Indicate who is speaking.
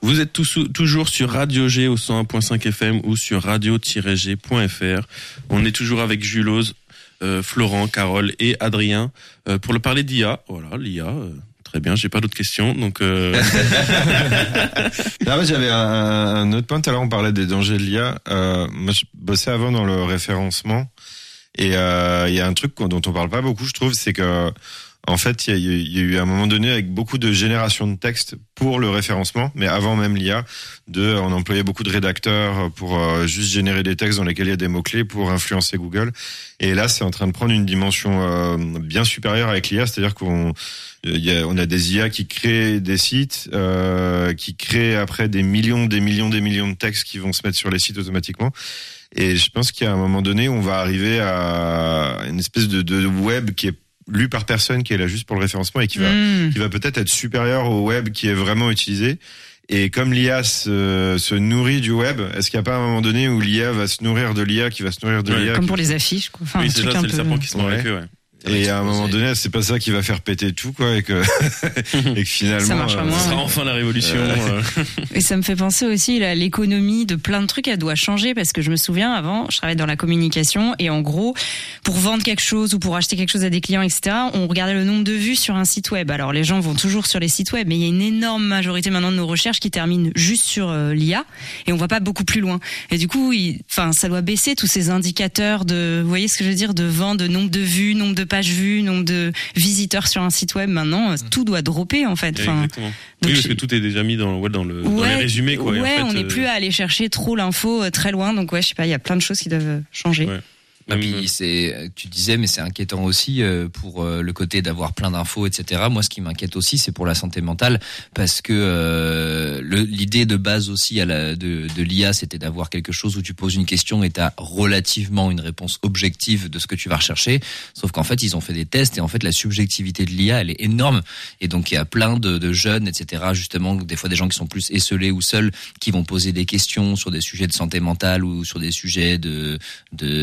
Speaker 1: Vous êtes toujours sur Radio G au 101.5 FM ou sur radio-g.fr. On est toujours avec Jules, Florent, Carole et Adrien pour le parler d'IA. Voilà, l'IA. Très bien, j'ai pas d'autres questions, donc.
Speaker 2: J'avais un autre point. Tout à l'heure, on parlait des dangers de l'IA. Moi, je bossais avant dans le référencement, et il y a un truc dont on parle pas beaucoup, je trouve, c'est que en fait, il y a eu à un moment donné avec beaucoup de génération de textes pour le référencement, mais avant même l'IA, on employait beaucoup de rédacteurs pour juste générer des textes dans lesquels il y a des mots-clés pour influencer Google. Et là, c'est en train de prendre une dimension bien supérieure avec l'IA, c'est-à-dire qu'on a des IA qui créent des sites, qui créent après des millions de textes qui vont se mettre sur les sites automatiquement. Et je pense qu'il y a un moment donné où on va arriver à une espèce de web qui est lu par personne, qui est là juste pour le référencement et qui va peut-être être supérieur au web qui est vraiment utilisé. Et comme l'IA se nourrit du web, est-ce qu'il n'y a pas un moment donné où l'IA va se nourrir de l'IA qui va se nourrir de l'IA?
Speaker 3: Comme pour les affiches, quoi. Enfin,
Speaker 1: oui, c'est ça, c'est le serpent qui se mord la queue, ouais.
Speaker 2: Et à un moment donné, c'est pas ça qui va faire péter tout, quoi, et que finalement,
Speaker 3: ça marchera moins.
Speaker 1: Ce sera enfin la révolution.
Speaker 3: Et ça me fait penser aussi à l'économie de plein de trucs, elle doit changer, parce que je me souviens, avant, je travaillais dans la communication, et en gros, pour vendre quelque chose ou pour acheter quelque chose à des clients, etc., on regardait le nombre de vues sur un site web. Alors, les gens vont toujours sur les sites web, mais il y a une énorme majorité maintenant de nos recherches qui terminent juste sur l'IA, et on va pas beaucoup plus loin. Et du coup, ça doit baisser tous ces indicateurs vous voyez ce que je veux dire, de vente, de nombre de vues, nombre de pages vues, nombre de visiteurs sur un site web. Maintenant, tout doit dropper, en fait.
Speaker 1: Exactement. Oui, parce que tout est déjà mis dans les résumés, quoi.
Speaker 3: Ouais,
Speaker 1: et en fait,
Speaker 3: on n'est plus à aller chercher trop l'info très loin. Donc, ouais, je sais pas, il y a plein de choses qui doivent changer.
Speaker 1: Ouais.
Speaker 4: Et puis tu disais, mais c'est inquiétant aussi pour le côté d'avoir plein d'infos, etc. Moi, ce qui m'inquiète aussi, c'est pour la santé mentale, parce que l'idée de base aussi de l'IA, c'était d'avoir quelque chose où tu poses une question et t'as relativement une réponse objective de ce que tu vas rechercher. Sauf qu'en fait, ils ont fait des tests et en fait, la subjectivité de l'IA, elle est énorme. Et donc, il y a plein de jeunes, etc. Justement, des fois, des gens qui sont plus esselés ou seuls, qui vont poser des questions sur des sujets de santé mentale ou sur des sujets de